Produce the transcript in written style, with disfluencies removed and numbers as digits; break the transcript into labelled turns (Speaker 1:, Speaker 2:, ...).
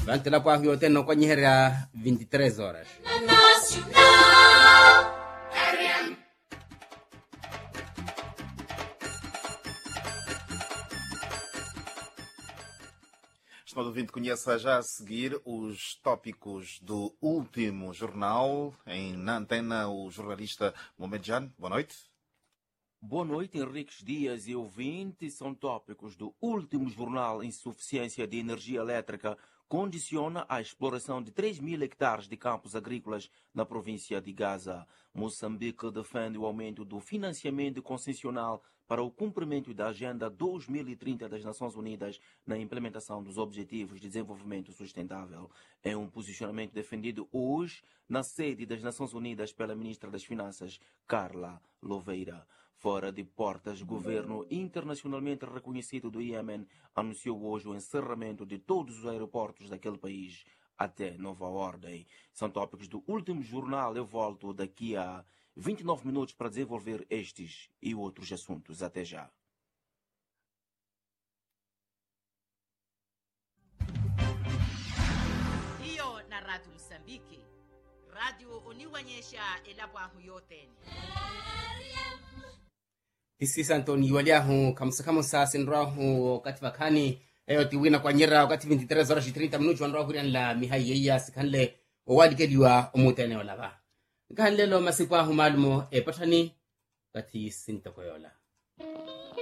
Speaker 1: Vante la kwa yote no kwa nyihera 23 horas.
Speaker 2: Estimado ouvinte, conheça já a seguir os tópicos do último jornal. Na antena, o jornalista Mohamed Jan. Boa noite.
Speaker 3: Boa noite, Henriques Dias e ouvinte. São tópicos do último jornal. Insuficiência de energia elétrica condiciona a exploração de 3.000 hectares de campos agrícolas na província de Gaza. Moçambique defende o aumento do financiamento concessional para o cumprimento da Agenda 2030 das Nações Unidas na implementação dos Objetivos de Desenvolvimento Sustentável. É um posicionamento defendido hoje na sede das Nações Unidas pela Ministra das Finanças, Carla Louveira. Fora de portas, o governo internacionalmente reconhecido do Iêmen anunciou hoje o encerramento de todos os aeroportos daquele país até nova ordem. São tópicos do último jornal. Eu volto daqui a 29 minutos para desenvolver estes e outros assuntos. Até já.
Speaker 4: Hiyo na Rádio Moçambique, Rádio uniwanyesha elabwahu yote.
Speaker 1: Isisa Antoni waliahu kamsa sinrahu wakati vakani tiwina kwa nyera wakati 23 horas 30 minutos wanrahu la mihai yeya sikanle owadikeliwa omutene olaba kanle lo masiku ahu malumo patani kati sinta koyola.